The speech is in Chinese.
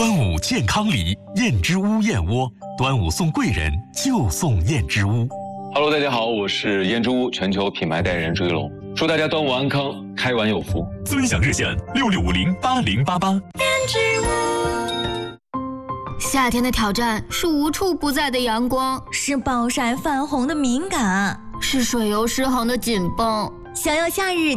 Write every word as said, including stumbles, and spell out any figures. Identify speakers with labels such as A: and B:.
A: 端午健康礼，燕之屋燕窝，端午送贵人就送燕之屋。
B: Hello， 大家好，我是燕之屋全球品牌代言人朱一龙，祝大家端午安康，开完有福。
A: 尊享热线六六五零八零八八。
C: 燕之屋。夏天的挑战是无处不在的阳光，
D: 是暴晒泛红的敏感，
C: 是水油失衡的紧绷。
D: 想要夏日